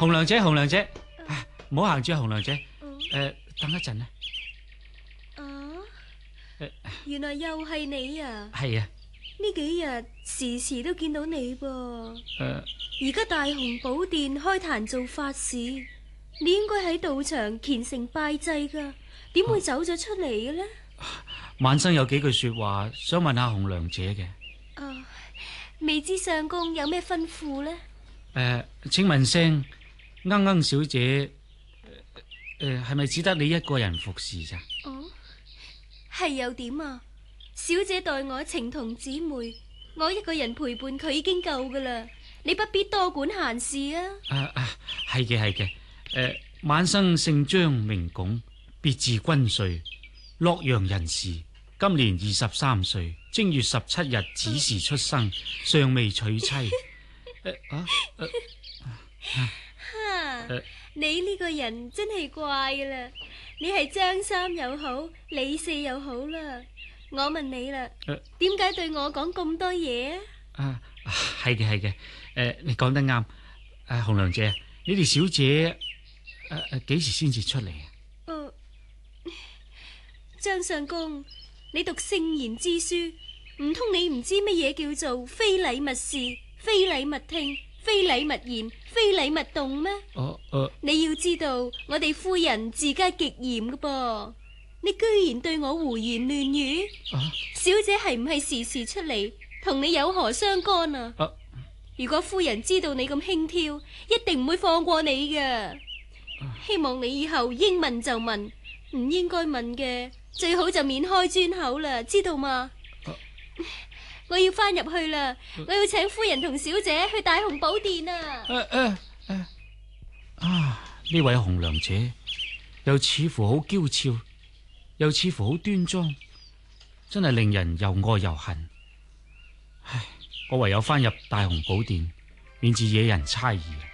紅娘姐，紅娘姐，唔好行住，紅娘姐，等一陣啦。 原來又係你啊！ 係啊， 呢幾日時時都見到你噃。而家大雄寶殿開壇做法事，你應該喺道場虔誠拜祭噶，點會走咗出嚟嘅呢？ 晚生有幾句說話想問下紅娘姐嘅。 未知相公有咩吩咐呢？ 請問聲，鶯小姐，係咪只得你一個人服侍咋？ 係又點啊？小姐待我情同姊妹，我一個人陪伴佢已經夠噶啦，你不必多管閒事啊！ 係嘅係嘅，晚生姓張名拱，別字君瑞，洛陽人士，今年23歲，正月17日子時出生，尚未娶妻。 你呢個人真係怪噶啦！你係張三又好，李四又好啦。我問你啦，點解對我講咁多嘢啊？ 係嘅係嘅，你講得啱。紅娘姐，你哋小姐幾時先至出嚟啊？ 張相公，你讀聖賢之書，唔通你唔知乜嘢叫做非禮勿視、非禮勿聽、非禮勿言、非禮勿動咩？你要知道，我哋夫人自家極嚴噶噃，你居然對我胡言亂語，小姐係唔係時時出嚟，同你有何相干啊？如果夫人知道你咁輕佻，一定唔會放過你嘅。希望你以後應問就問，唔應該問嘅最好就免開尊口啦，知道嗎？我要翻入去啦，我要請夫人同小姐去大雄寶殿啊！ 呢位紅娘姐又似乎好嬌俏，又似乎好端莊，真係令人又愛又恨。唉，我唯有翻入大雄寶殿，免致惹人猜疑。